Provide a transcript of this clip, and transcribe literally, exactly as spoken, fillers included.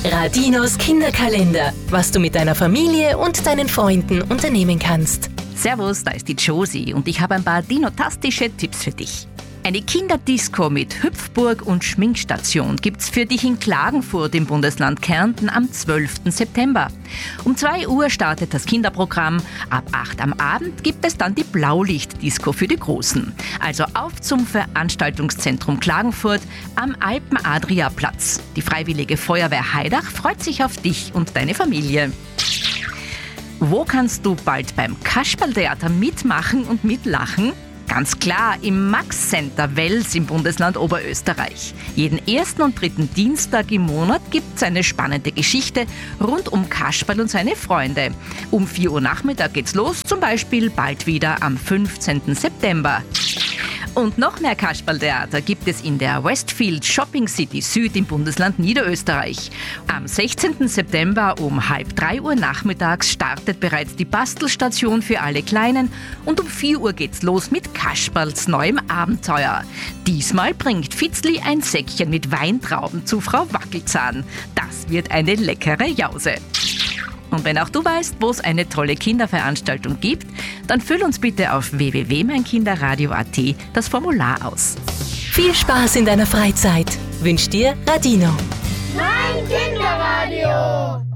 Radinos Kinderkalender, was du mit deiner Familie und deinen Freunden unternehmen kannst. Servus, da ist die Josie und ich habe ein paar dinotastische Tipps für dich. Eine Kinderdisco mit Hüpfburg und Schminkstation gibt's für dich in Klagenfurt im Bundesland Kärnten am zwölften September. Um zwei Uhr startet das Kinderprogramm. Ab acht am Abend gibt es dann die Blaulichtdisco für die Großen. Also auf zum Veranstaltungszentrum Klagenfurt am Alpen-Adria-Platz. Die Freiwillige Feuerwehr Haidach freut sich auf dich und deine Familie. Wo kannst du bald beim Kasperltheater mitmachen und mitlachen? Ganz klar, im Max Center Wels im Bundesland Oberösterreich. Jeden ersten und dritten Dienstag im Monat gibt es eine spannende Geschichte rund um Kasperl und seine Freunde. Um vier Uhr Nachmittag geht's los, zum Beispiel bald wieder am fünfzehnten September. Und noch mehr Kasperltheater gibt es in der Westfield Shopping City Süd im Bundesland Niederösterreich. Am sechzehnten September um halb drei Uhr nachmittags startet bereits die Bastelstation für alle Kleinen und um vier Uhr geht's los mit Kasperls neuem Abenteuer. Diesmal bringt Fitzli ein Säckchen mit Weintrauben zu Frau Wackelzahn. Das wird eine leckere Jause. Und wenn auch du weißt, wo es eine tolle Kinderveranstaltung gibt, dann füll uns bitte auf w w w punkt mein kinderradio punkt a t das Formular aus. Viel Spaß in deiner Freizeit wünscht dir Radino. Mein Kinderradio.